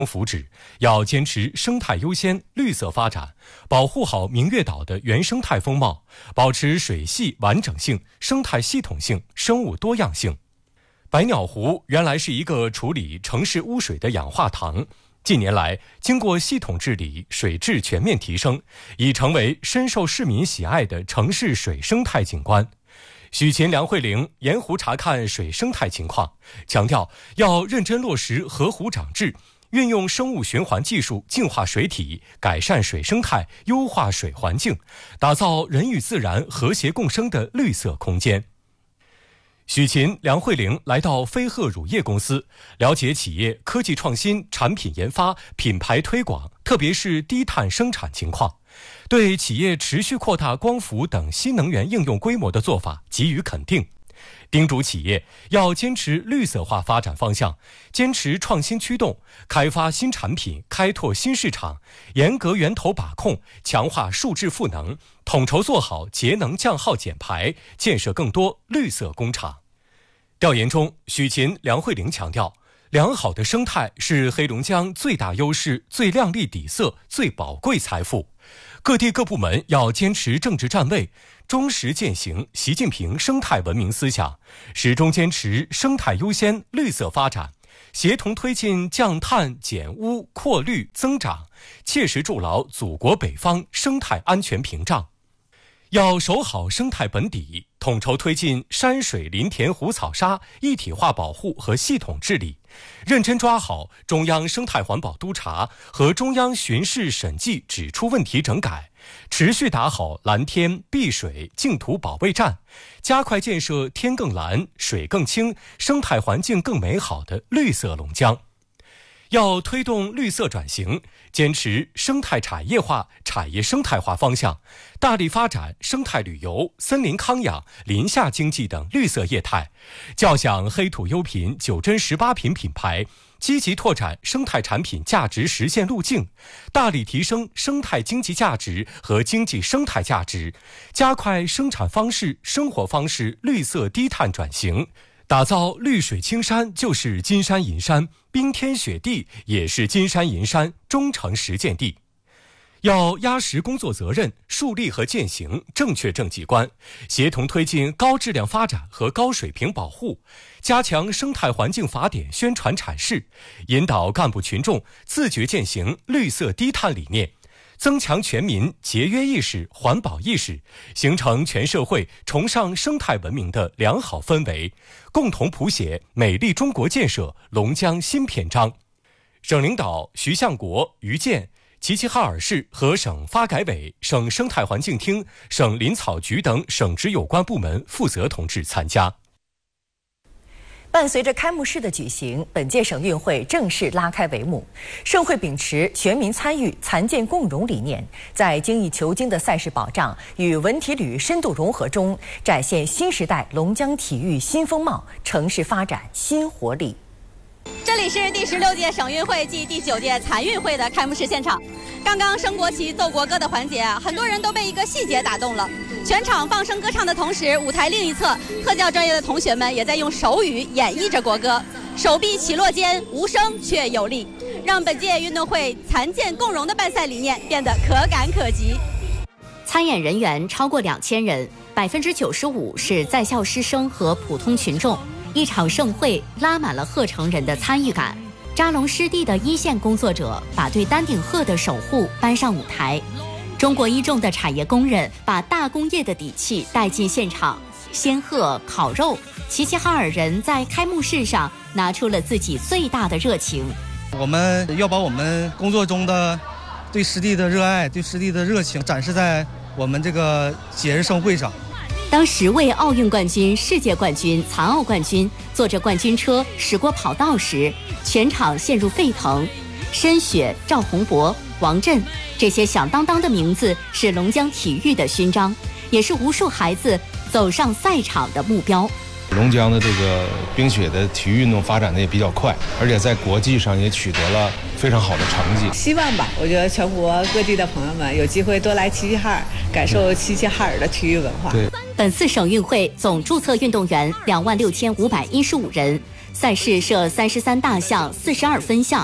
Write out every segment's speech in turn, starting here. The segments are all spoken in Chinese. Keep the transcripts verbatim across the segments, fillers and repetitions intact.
福祉，要坚持生态优先、绿色发展，保护好明月岛的原生态风貌，保持水系完整性、生态系统性、生物多样性。百鸟湖原来是一个处理城市污水的氧化塘，近年来经过系统治理，水质全面提升，已成为深受市民喜爱的城市水生态景观。许勤、梁慧玲沿湖查看水生态情况，强调要认真落实河湖长治，运用生物循环技术净化水体，改善水生态，优化水环境，打造人与自然和谐共生的绿色空间。许勤、梁慧玲来到飞鹤乳业公司，了解企业科技创新、产品研发、品牌推广，特别是低碳生产情况，对企业持续扩大光伏等新能源应用规模的做法给予肯定，叮嘱企业要坚持绿色化发展方向，坚持创新驱动，开发新产品，开拓新市场，严格源头把控，强化数质赋能，统筹做好节能降耗减排，建设更多绿色工厂。调研中，许勤、梁慧玲强调，良好的生态是黑龙江最大优势、最亮丽底色、最宝贵财富。各地各部门要坚持政治站位，忠实践行习近平生态文明思想，始终坚持生态优先、绿色发展，协同推进降碳、减污、扩绿、增长，切实筑牢祖国北方生态安全屏障。要守好生态本底，统筹推进山水林田湖草沙一体化保护和系统治理，认真抓好中央生态环保督查和中央巡视审计指出问题整改，持续打好蓝天、碧水、净土保卫战，加快建设天更蓝、水更清、生态环境更美好的绿色龙江。要推动绿色转型，坚持生态产业化、产业生态化方向，大力发展生态旅游、森林康养、林下经济等绿色业态，叫响黑土优品、九珍十八品品牌，积极拓展生态产品价值实现路径，大力提升生态经济价值和经济生态价值，加快生产方式、生活方式绿色低碳转型，打造绿水青山就是金山银山，冰天雪地也是金山银山忠诚实践地。要压实工作责任，树立和践行正确政绩观，协同推进高质量发展和高水平保护，加强生态环境法典宣传阐释，引导干部群众自觉践行绿色低碳理念，增强全民节约意识、环保意识，形成全社会崇尚生态文明的良好氛围，共同谱写美丽中国建设龙江新篇章。省领导徐向国、于健、齐齐哈尔市和省发改委、省生态环境厅、省林草局等省直有关部门负责同志参加。 伴随着开幕式的举行，本届省运会正式拉开帷幕。盛会秉持全民参与、残健共融理念，在精益求精的赛事保障与文体旅深度融合中，展现新时代龙江体育新风貌、城市发展新活力。 这里是第十六届省运会暨第九届残运会的开幕式现场。刚刚升国旗、奏国歌的环节啊，很多人都被一个细节打动了。全场放声歌唱的同时，舞台另一侧，特教专业的同学们也在用手语演绎着国歌，手臂起落间无声却有力，让本届运动会残健共融的办赛理念变得可感可及。 参演人员超过两千人，百分之九十五是在校师生和普通群众。一场盛会拉满了鹤城人的参与感。扎龙湿地的一线工作者把对丹顶鹤的守护搬上舞台，中国一众的产业工人把大工业的底气带进现场。仙鹤、烤肉，齐齐哈尔人在开幕式上拿出了自己最大的热情。 我们要把我们工作中的对湿地的热爱、对湿地的热情展示在我们这个节日盛会上。 当十位奥运冠军、世界冠军、残奥冠军坐着冠军车驶过跑道时，全场陷入沸腾。申雪、赵宏博、王震，这些响当当的名字是龙江体育的勋章，也是无数孩子走上赛场的目标。 龙江的这个冰雪的体育运动发展的也比较快，而且在国际上也取得了非常好的成绩。 希望吧，我觉得全国各地的朋友们有机会多来齐齐哈尔，感受齐齐哈尔的体育文化。 对， 本次省运会总注册运动员两万六千五百一十五人，赛事设三十三大项、四十二分项。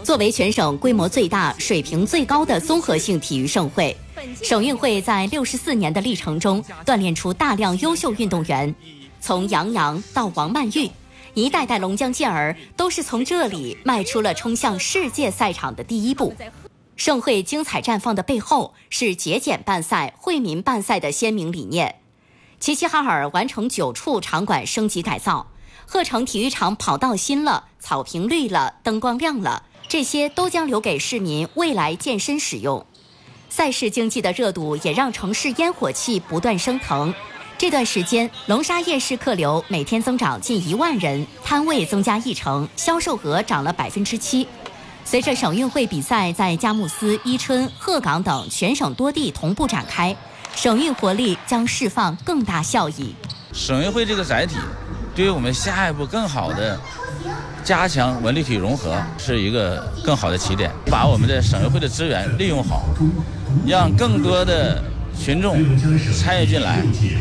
作为全省规模最大、水平最高的综合性体育盛会，省运会在六十四年的历程中锻炼出大量优秀运动员，从杨洋到王曼玉，一代代龙江健儿都是从这里迈出了冲向世界赛场的第一步。盛会精彩绽放的背后是节俭办赛、惠民办赛的鲜明理念。齐齐哈尔完成九处场馆升级改造，鹤城体育场跑道新了，草坪绿了，灯光亮了，这些都将留给市民未来健身使用。赛事经济的热度也让城市烟火气不断升腾。这段时间，龙沙夜市客流每天增长近一万人，摊位增加一成，销售额涨了百分之七。随着省运会比赛在佳木斯、伊春、鹤岗等全省多地同步展开，省运活力将释放更大效益。 省运会这个载体，对于我们下一步更好的加强文旅体融合是一个更好的起点。把我们的省运会的资源利用好，让更多的群众参与进来。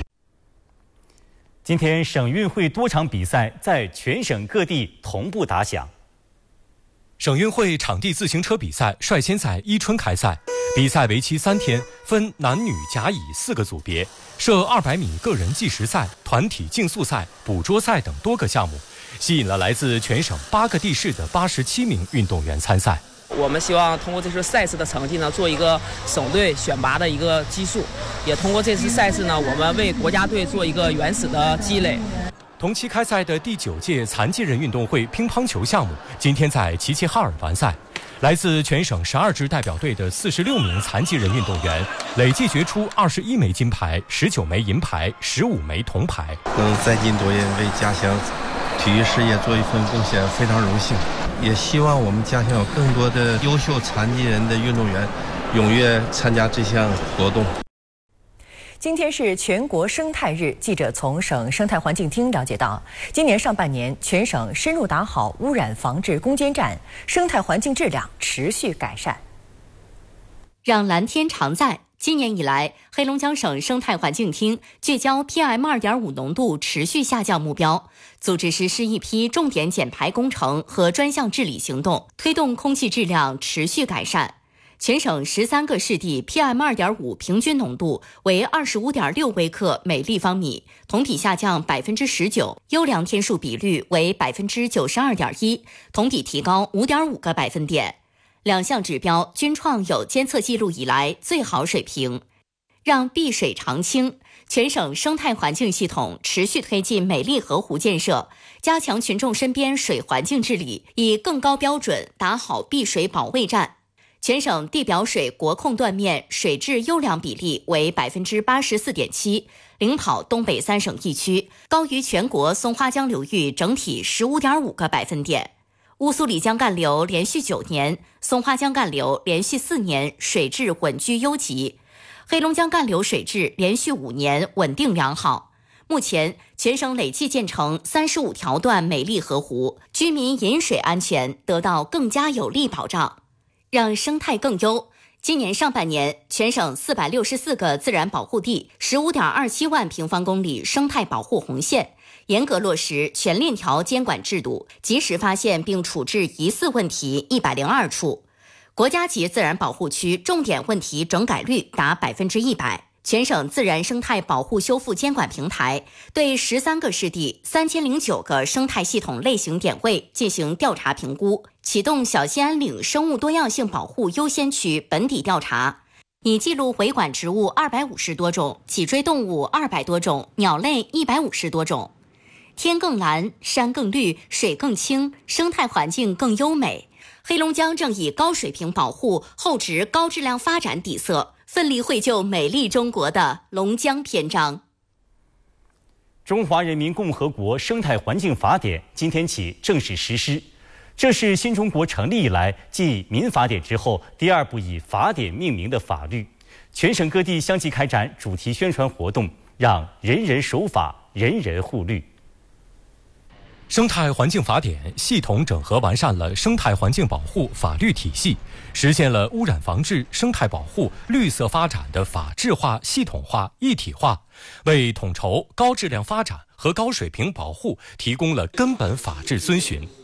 今天省运会多场比赛在全省各地同步打响。 省运会场地自行车比赛率先在伊春开赛，比赛为期三天，分男女甲乙四个组别，设二百米个人计时赛、团体竞速赛、捕捉赛等多个项目，吸引了来自全省八个地市的八十七名运动员参赛。 我们希望通过这次赛事的成绩呢，做一个省队选拔的一个基数，也通过这次赛事呢，我们为国家队做一个原始的积累。 同期开赛的第九届残疾人运动会乒乓球项目今天在齐齐哈尔完赛，来自全省十二支代表队的四十六名残疾人运动员累计决出二十一枚金牌、十九枚银牌、十五枚铜牌。 能再进多银，为家乡体育事业做一份贡献，非常荣幸。也希望我们家乡有更多的优秀残疾人的运动员踊跃参加这项活动。 今天是全国生态日，记者从省生态环境厅了解到，今年上半年全省深入打好污染防治攻坚战，生态环境质量持续改善。 让蓝天常在。今年以来，黑龙江省生态环境厅聚焦 P M 二点五 浓度持续下降目标，组织实施一批重点减排工程和专项治理行动，推动空气质量持续改善。全省十三个市地 P M 二点五 平均浓度为 二十五点六 微克每立方米，同比下降 百分之十九， 优良天数比率为 百分之九十二点一， 同比提高 五点五 个百分点。两项指标均创有监测记录以来最好水平。让碧水长青，全省生态环境系统持续推进美丽河湖建设，加强群众身边水环境治理，以更高标准打好碧水保卫战。全省地表水国控断面水质优良比例为 百分之八十四点七， 领跑东北三省地区，高于全国松花江流域整体 十五点五 个百分点。乌苏里江干流连续九年，松花江干流连续四年水质稳居优级，黑龙江干流水质连续五年稳定良好。目前全省累计建成三十五条段美丽河湖，居民饮水安全得到更加有力保障。让生态更优，今年上半年全省四百六十四个自然保护地 十五点二七万平方公里生态保护红线，严格落实全链条监管制度，及时发现并处置疑似问题一百零二处，国家级自然保护区重点问题整改率达百分之一百。全省自然生态保护修复监管平台对十三个市地三千零九个生态系统类型点位进行调查评估，启动小兴安岭生物多样性保护优先区本底调查，拟记录维管植物二百五十多种，脊椎动物二百多种，鸟类一百五十多种。天更蓝，山更绿，水更清，生态环境更优美。黑龙江正以高水平保护、厚植高质量发展底色，奋力绘就美丽中国的龙江篇章。 中华人民共和国生态环境法典今天起正式实施，这是新中国成立以来继民法典之后第二部以法典命名的法律。全省各地相继开展主题宣传活动，让人人守法，人人护绿。 生态环境法典系统整合完善了生态环境保护法律体系，实现了污染防治、生态保护、绿色发展的法治化、系统化、一体化，为统筹高质量发展和高水平保护提供了根本法治遵循。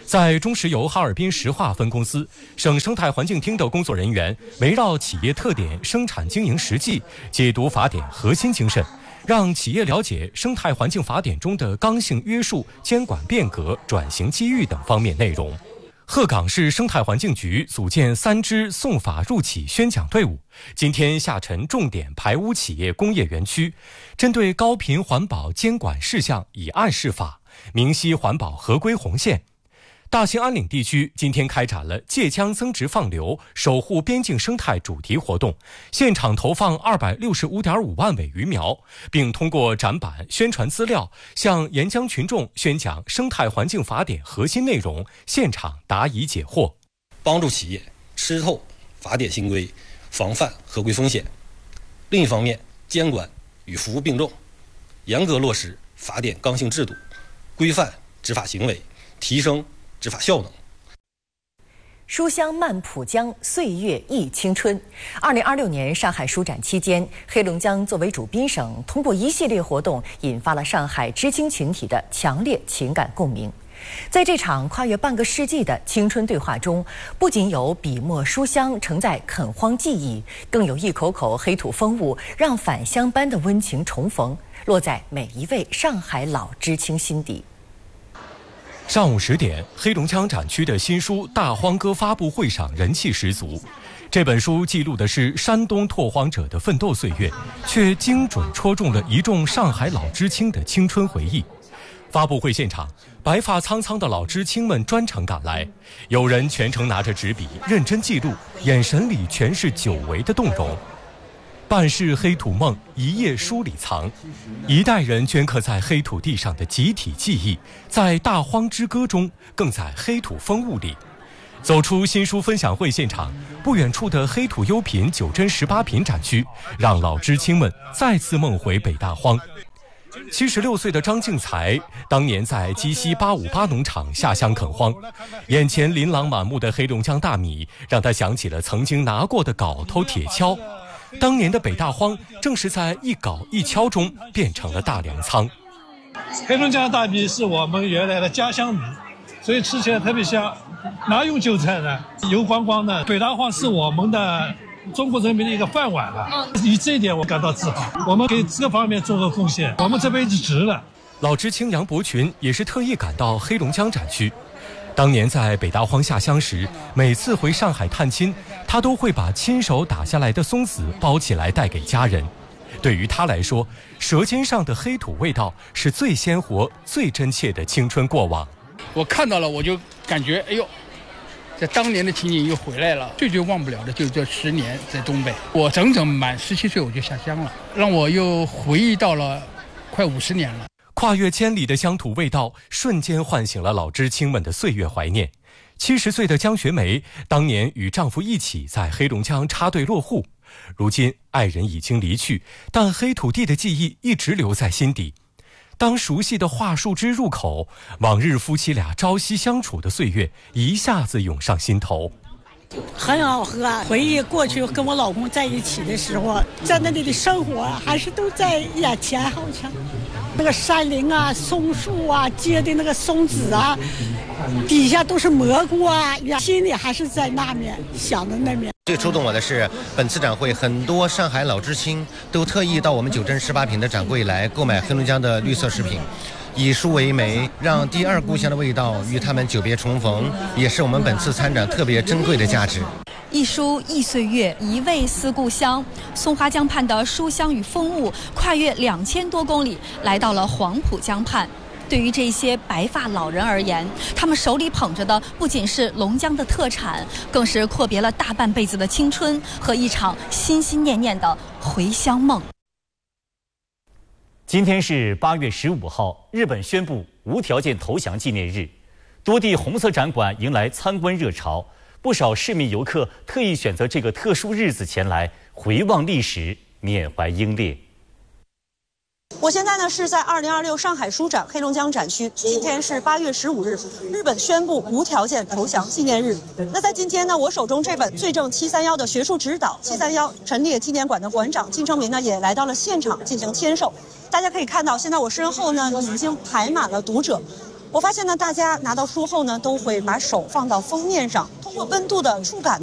在中石油哈尔滨石化分公司，省生态环境厅的工作人员围绕企业特点、生产经营实际，解读法典核心精神，让企业了解生态环境法典中的刚性约束、监管变革、转型机遇等方面内容。鹤岗市生态环境局组建三支送法入企宣讲队伍，今天下沉重点排污企业工业园区，针对高频环保监管事项以案释法，明晰环保合规红线。大兴安岭地区今天开展了界江增值放流、守护边境生态主题活动，现场投放二百六十五点五万尾鱼苗，并通过展板、宣传资料向沿江群众宣讲生态环境法典核心内容，现场答疑解惑， 帮助企业吃透法典新规，防范合规风险。另一方面，监管与服务并重，严格落实法典刚性制度，规范执法行为，提升执法效能。 书香漫浦江，岁月忆青春。二零二六年上海书展期间，黑龙江作为主宾省，通过一系列活动，引发了上海知青群体的强烈情感共鸣。在这场跨越半个世纪的青春对话中，不仅有笔墨书香承载垦荒记忆，更有一口口黑土风物，让返乡般的温情重逢，落在每一位上海老知青心底。 上午十点，黑龙江展区的新书《大荒歌》发布会上人气十足。这本书记录的是山东拓荒者的奋斗岁月，却精准戳中了一众上海老知青的青春回忆。发布会现场，白发苍苍的老知青们专程赶来，有人全程拿着纸笔认真记录，眼神里全是久违的动容。半世黑土梦，一页书里藏，一代人镌刻在黑土地上的集体记忆，在大荒之歌中，更在黑土风物里。走出新书分享会现场，不远处的黑土优品九真十八品展区，让老知青们再次梦回北大荒。七十六岁的张敬才当年在鸡西八五八农场下乡垦荒，眼前琳琅满目的黑龙江大米让他想起了曾经拿过的镐头铁锹。当年的北大荒正是在一镐一锹中变成了大粮仓。 黑龙江大米是我们原来的家乡米，所以吃起来特别香。哪用韭菜呢？油光光的。北大荒是我们的中国人民的一个饭碗了，以这一点我感到自豪。我们给这个方面做个贡献，我们这辈子值了。 老知青杨伯群也是特意赶到黑龙江展区。当年在北大荒下乡时，每次回上海探亲，他都会把亲手打下来的松子包起来带给家人。对于他来说，舌尖上的黑土味道是最鲜活、最真切的青春过往。 我看到了，我就感觉，哎呦，这当年的情景又回来了。最最忘不了的就是这十年在东北，我整整满十七岁我就下乡了，让我又回忆到了快五十年了。 跨越千里的乡土味道，瞬间唤醒了老知青们的岁月怀念。七十岁的江学梅当年与丈夫一起在黑龙江插队落户，如今爱人已经离去，但黑土地的记忆一直留在心底。当熟悉的桦树枝入口，往日夫妻俩朝夕相处的岁月一下子涌上心头。 很好喝，回忆过去跟我老公在一起的时候，在那里的生活还是都在眼前，好像那个山林啊、松树啊、结的那个松子啊，底下都是蘑菇啊，心里还是在那面想的那面。 最触动我的是，本次展会很多上海老知青都特意到我们九真十八品的展柜来购买黑龙江的绿色食品。以书为媒，让第二故乡的味道与他们久别重逢，也是我们本次参展特别珍贵的价值。 一书忆岁月，一味思故乡。松花江畔的书香与风物，跨越两千多公里，来到了黄浦江畔。对于这些白发老人而言，他们手里捧着的不仅是龙江的特产，更是阔别了大半辈子的青春和一场心心念念的回乡梦。 今天是八月十五号，日本宣布无条件投降纪念日，多地红色展馆迎来参观热潮，不少市民游客特意选择这个特殊日子前来回望历史，缅怀英烈。 我现在呢是在二零二六上海书展黑龙江展区，今天是八月十五日，日本宣布无条件投降纪念日。那在今天呢，我手中这本《罪证七三幺》的学术指导，七三幺陈列纪念馆的馆长金成民呢也来到了现场进行签售。大家可以看到，现在我身后呢已经排满了读者。 我发现呢，大家拿到书后呢，都会把手放到封面上，通过温度的触感